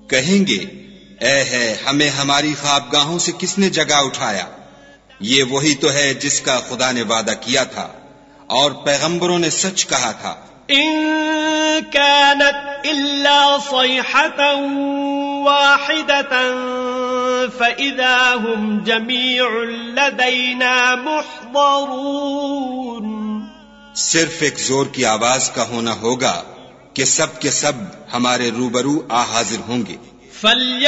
कहेंगे, ऐ है हमें हमारी ख्वाबगाहों से किसने जगा उठाया। ये वही तो है जिसका खुदा ने वादा किया था और पैगंबरों ने सच कहा था। इन कानत इल्ला सयहतन वाहिदतन फइज़ा हुम जमीउन लदैना मुहदरून। सिर्फ एक जोर की आवाज का होना होगा कि सब के सब हमारे रूबरू आ हाजिर होंगे।